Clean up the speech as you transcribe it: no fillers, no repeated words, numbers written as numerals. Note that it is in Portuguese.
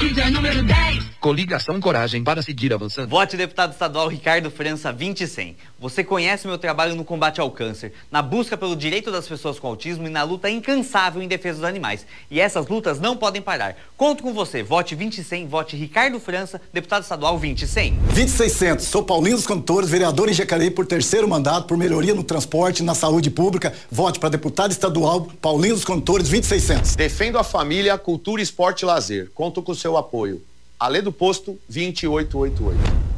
líder número 10. Coligação Coragem para seguir avançando. Vote deputado estadual Ricardo França 20100. Você conhece meu trabalho no combate ao câncer, na busca pelo direito das pessoas com autismo e na luta incansável em defesa dos animais. E essas lutas não podem parar. Conto com você. Vote 20100, vote Ricardo França, deputado estadual 20100. 20600. Sou Paulinho dos Condutores, vereador em Jacareí por terceiro mandato, por melhoria no transporte e na saúde pública. Vote para deputado estadual Paulinho dos Condutores 20600. Defendo a família, cultura, esporte e lazer. Conto com o seu apoio. Alê do Posto 2888.